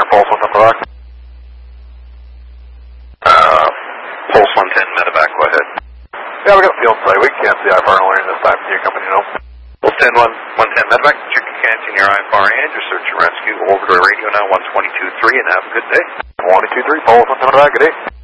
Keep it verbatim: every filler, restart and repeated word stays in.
Pulse one ten medevac. Uh, Pulse one ten medevac, go ahead. Yeah, we got a field site. We can't see I F R and this time. Your company, you know. Pulse ten one ten medevac, check your canteen, your I F R and your search and rescue. Over to radio now, one twenty-two point three, and have a good day. one twenty-two point three, Pulse one ten medevac, good day.